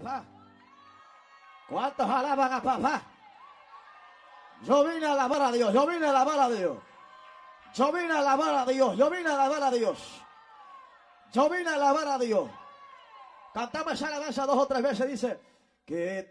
papá? ¿Cuántos alaban a papá? Yo vine a alabar a Dios, yo vine a alabar a Dios. Yo vine a alabar a Dios, yo vine a alabar a Dios. Yo vine a alabar a Dios. Cantamos esa alabanza 2 o 3 veces, dice que